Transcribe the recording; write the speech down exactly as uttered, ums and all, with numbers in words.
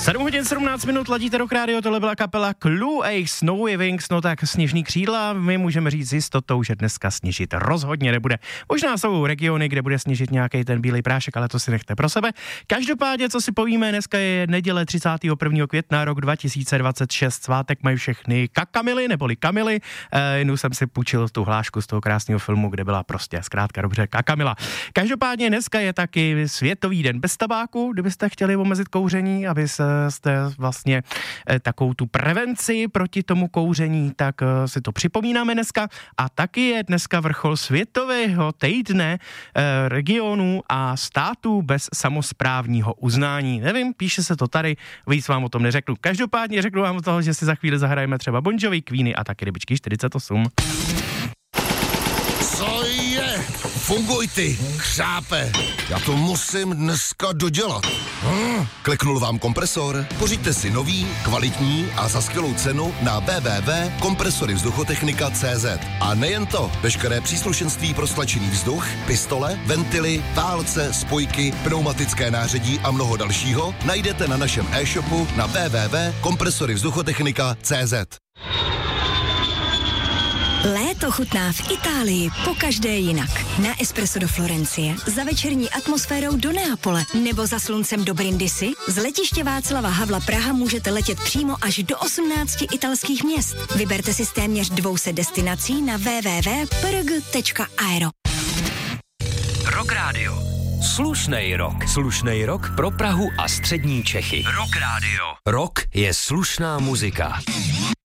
sedm hodin sedmnáct minut, ladíte Rock Radio, tohle byla kapela Clue a Snowy Wings, no tak sněžný křídla, my můžeme říct s jistotou, že dneska sněžit rozhodně nebude. Možná jsou regiony, kde bude sněžit nějaký ten bílej prášek, ale to si nechte pro sebe. Každopádně, co si povíme, dneska je neděle třicátého prvního května, rok dva tisíce dvacet šest, svátek mají všechny kakamily, neboli kamily, e, jenom jsem si půjčil tu hlášku z toho krásného filmu, kde byla prostě zkrátka dobře kakamila. Každopádně dneska je taky Světový den bez tabáku, kdybyste chtěli omezit kouření, aby se jste vlastně eh, takovou tu prevenci proti tomu kouření, tak eh, si to připomínáme dneska. A taky je dneska vrchol Světového týdne eh, regionů a států bez samosprávního uznání. Nevím, píše se to tady, víc vám o tom neřeknu. Každopádně řeknu vám o toho, že si za chvíli zahrajeme třeba Bon Jovi, Queeny a taky Rybičky čtyřicet osm. Co je? Funguj ty, chřápe. Já to musím dneska dodělat. Hm, kliknul vám kompresor? Pořiďte si nový, kvalitní a za skvělou cenu na w w w tečka kompresory vzduchotechnika tečka c z. A nejen to, veškeré příslušenství pro stlačený vzduch, pistole, ventily, válce, spojky, pneumatické nářadí a mnoho dalšího najdete na našem e-shopu na w w w tečka kompresory vzduchotechnika tečka c z. Léto chutná v Itálii pokaždé jinak. Na espresso do Florencie, za večerní atmosférou do Neapole nebo za sluncem do Brindisi. Z letiště Václava Havla Praha můžete letět přímo až do osmnácti italských měst. Vyberte si z téměř dvou set destinací na w w w tečka p r g tečka aero. Rock Radio. Slušnej rok. Slušnej rok pro Prahu a střední Čechy. Rock Radio. Rock je slušná muzika.